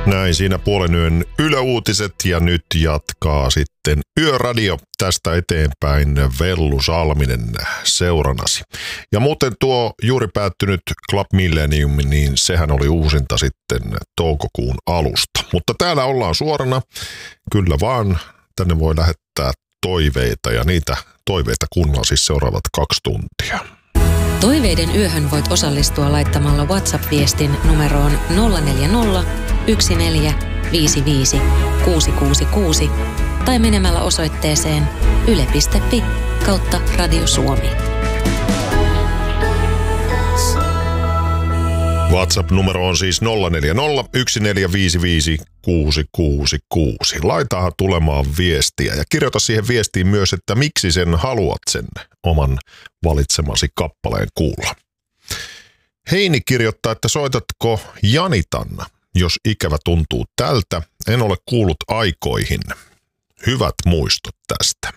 Näin siinä puolen yön yöuutiset ja nyt jatkaa sitten Yöradio tästä eteenpäin Vellu Salminen seuranasi. Ja muuten tuo juuri päättynyt Club Millennium, niin sehän oli uusinta sitten toukokuun alusta. Mutta täällä ollaan suorana, kyllä vaan, tänne voi lähettää toiveita ja niitä toiveita kuunnellaan siis seuraavat 2 tuntia. Toiveiden yöhön voit osallistua laittamalla WhatsApp-viestin numeroon 040 1455 666 tai menemällä osoitteeseen yle.fi/Radio Suomi. WhatsApp-numero on siis 040 1455 666. Laitahan tulemaan viestiä ja kirjoita siihen viestiin myös, että miksi sen haluat sen oman valitsemasi kappaleen kuulla. Heini kirjoittaa, että soitatko Janitanna, jos ikävä tuntuu tältä. En ole kuullut aikoihin. Hyvät muistot tästä.